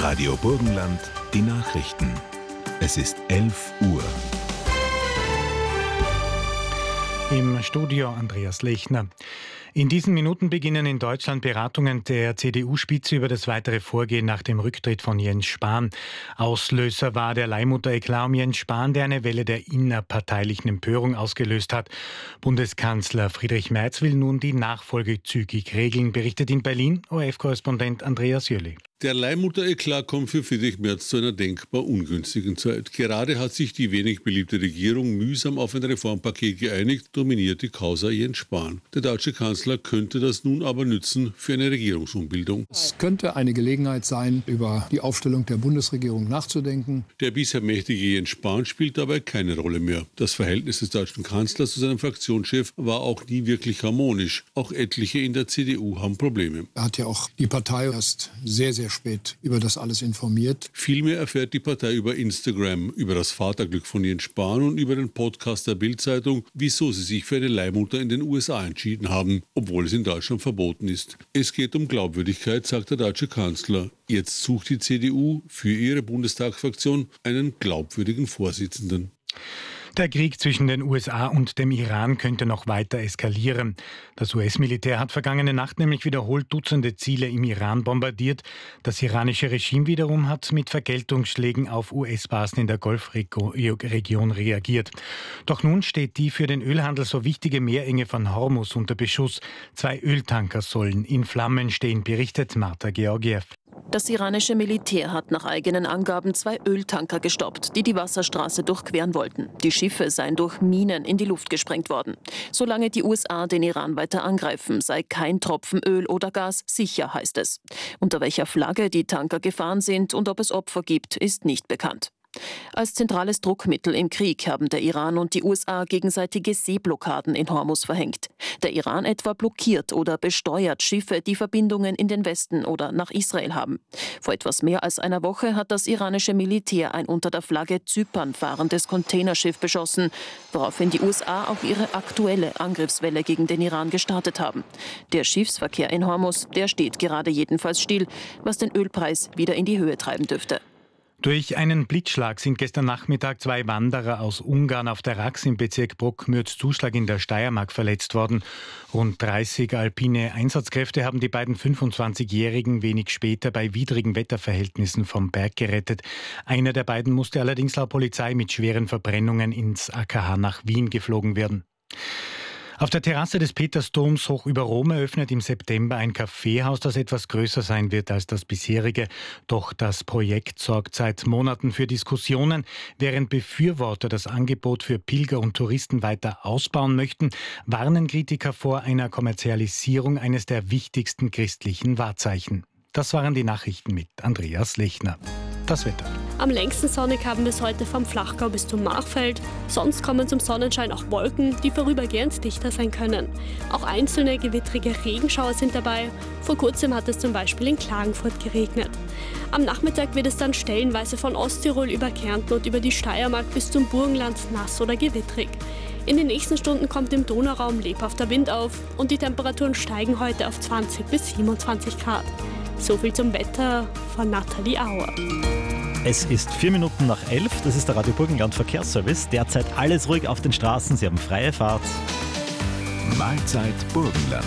Radio Burgenland, die Nachrichten. Es ist 11 Uhr. Im Studio Andreas Lechner. In diesen Minuten beginnen in Deutschland Beratungen der CDU-Spitze über das weitere Vorgehen nach dem Rücktritt von Jens Spahn. Auslöser war der Leihmutter-Eklat um Jens Spahn, der eine Welle der innerparteilichen Empörung ausgelöst hat. Bundeskanzler Friedrich Merz will nun die Nachfolge zügig regeln, berichtet in Berlin ORF-Korrespondent Andreas Jöli. Der Leihmutter-Eklat kommt für Friedrich Merz zu einer denkbar ungünstigen Zeit. Gerade hat sich die wenig beliebte Regierung mühsam auf ein Reformpaket geeinigt, dominiert die Causa Jens Spahn. Der deutsche Kanzler könnte das nun aber nützen für eine Regierungsumbildung. Es könnte eine Gelegenheit sein, über die Aufstellung der Bundesregierung nachzudenken. Der bisher mächtige Jens Spahn spielt dabei keine Rolle mehr. Das Verhältnis des deutschen Kanzlers zu seinem Fraktionschef war auch nie wirklich harmonisch. Auch etliche in der CDU haben Probleme. Er hat ja auch die Partei erst sehr spät über das alles informiert. Vielmehr erfährt die Partei über Instagram, über das Vaterglück von Jens Spahn und über den Podcast der Bild-Zeitung, wieso sie sich für eine Leihmutter in den USA entschieden haben, obwohl es in Deutschland verboten ist. Es geht um Glaubwürdigkeit, sagt der deutsche Kanzler. Jetzt sucht die CDU für ihre Bundestagsfraktion einen glaubwürdigen Vorsitzenden. Der Krieg zwischen den USA und dem Iran könnte noch weiter eskalieren. Das US-Militär hat vergangene Nacht nämlich wiederholt Dutzende Ziele im Iran bombardiert. Das iranische Regime wiederum hat mit Vergeltungsschlägen auf US-Basen in der Golfregion reagiert. Doch nun steht die für den Ölhandel so wichtige Meerenge von Hormuz unter Beschuss. 2 Öltanker sollen in Flammen stehen, berichtet Marta Georgiev. Das iranische Militär hat nach eigenen Angaben 2 Öltanker gestoppt, die die Wasserstraße durchqueren wollten. Die Schiffe seien durch Minen in die Luft gesprengt worden. Solange die USA den Iran weiter angreifen, sei kein Tropfen Öl oder Gas sicher, heißt es. Unter welcher Flagge die Tanker gefahren sind und ob es Opfer gibt, ist nicht bekannt. Als zentrales Druckmittel im Krieg haben der Iran und die USA gegenseitige Seeblockaden in Hormuz verhängt. Der Iran etwa blockiert oder besteuert Schiffe, die Verbindungen in den Westen oder nach Israel haben. Vor etwas mehr als einer Woche hat das iranische Militär ein unter der Flagge Zypern fahrendes Containerschiff beschossen, woraufhin die USA auch ihre aktuelle Angriffswelle gegen den Iran gestartet haben. Der Schiffsverkehr in Hormuz, der steht gerade jedenfalls still, was den Ölpreis wieder in die Höhe treiben dürfte. Durch einen Blitzschlag sind gestern Nachmittag 2 Wanderer aus Ungarn auf der Rax im Bezirk Bruck-Mürzzuschlag in der Steiermark verletzt worden. Rund 30 alpine Einsatzkräfte haben die beiden 25-Jährigen wenig später bei widrigen Wetterverhältnissen vom Berg gerettet. Einer der beiden musste allerdings laut Polizei mit schweren Verbrennungen ins AKH nach Wien geflogen werden. Auf der Terrasse des Petersdoms hoch über Rom eröffnet im September ein Kaffeehaus, das etwas größer sein wird als das bisherige. Doch das Projekt sorgt seit Monaten für Diskussionen. Während Befürworter das Angebot für Pilger und Touristen weiter ausbauen möchten, warnen Kritiker vor einer Kommerzialisierung eines der wichtigsten christlichen Wahrzeichen. Das waren die Nachrichten mit Andreas Lechner. Das Wetter. Am längsten sonnig haben wir es heute vom Flachgau bis zum Machfeld. Sonst kommen zum Sonnenschein auch Wolken, die vorübergehend dichter sein können. Auch einzelne gewittrige Regenschauer sind dabei. Vor kurzem hat es zum Beispiel in Klagenfurt geregnet. Am Nachmittag wird es dann stellenweise von Osttirol über Kärnten und über die Steiermark bis zum Burgenland nass oder gewittrig. In den nächsten Stunden kommt im Donauraum lebhafter Wind auf und die Temperaturen steigen heute auf 20 bis 27 Grad. So viel zum Wetter von Nathalie Auer. Es ist 4 Minuten nach 11. Das ist der Radio Burgenland Verkehrsservice. Derzeit alles ruhig auf den Straßen. Sie haben freie Fahrt. Mahlzeit Burgenland.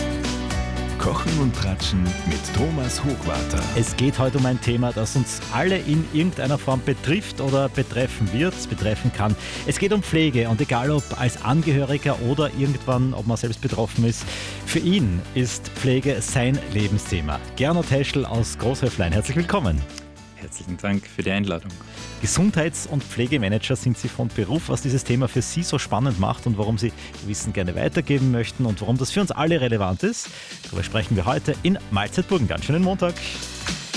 Kochen und Tratschen mit Thomas Hochwarter. Es geht heute um ein Thema, das uns alle in irgendeiner Form betrifft oder betreffen wird, betreffen kann. Es geht um Pflege und egal ob als Angehöriger oder irgendwann, ob man selbst betroffen ist, für ihn ist Pflege sein Lebensthema. Gernot Heschel aus Großhöflein, herzlich willkommen. Herzlichen Dank für die Einladung. Gesundheits- und Pflegemanager sind Sie von Beruf, was dieses Thema für Sie so spannend macht und warum Sie Wissen gerne weitergeben möchten und warum das für uns alle relevant ist. Darüber sprechen wir heute in Mahlzeit Burgenland. Schönen Montag.